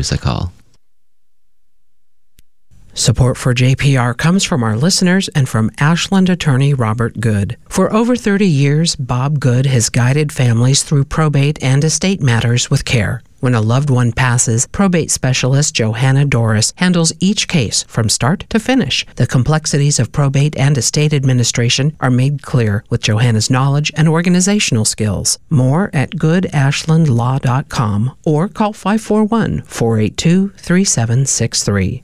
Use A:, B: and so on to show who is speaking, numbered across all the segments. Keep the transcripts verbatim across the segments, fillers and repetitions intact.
A: Music Hall.
B: Support for J P R comes from our listeners and from Ashland attorney Robert Good. For over thirty years, Bob Good has guided families through probate and estate matters with care. When a loved one passes, probate specialist Johanna Doris handles each case from start to finish. The complexities of probate and estate administration are made clear with Johanna's knowledge and organizational skills. More at good ashland law dot com or call five four one, four eight two, three seven six three.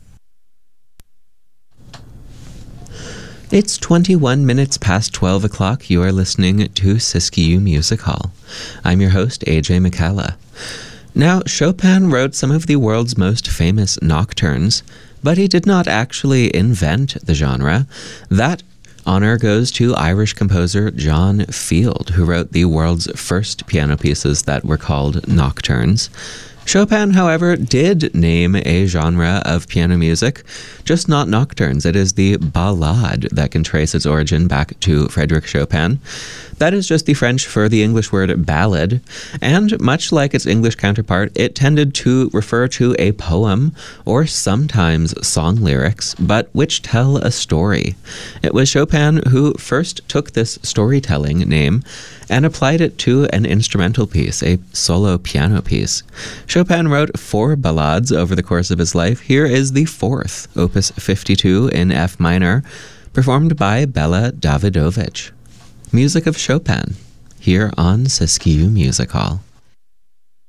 A: It's twenty-one minutes past twelve o'clock. You are listening to Siskiyou Music Hall. I'm your host, A J McCalla. Now, Chopin wrote some of the world's most famous nocturnes, but he did not actually invent the genre. That honor goes to Irish composer John Field, who wrote the world's first piano pieces that were called nocturnes. Chopin, however, did name a genre of piano music, just not nocturnes. It is the ballade that can trace its origin back to Frédéric Chopin. That is just the French for the English word ballad, and much like its English counterpart, it tended to refer to a poem or sometimes song lyrics, but which tell a story. It was Chopin who first took this storytelling name and applied it to an instrumental piece, a solo piano piece. Chopin wrote four ballades over the course of his life. Here is the fourth, Opus fifty-two in F minor, performed by Bela Davidovich. Music of Chopin, here on Siskiyou Music Hall.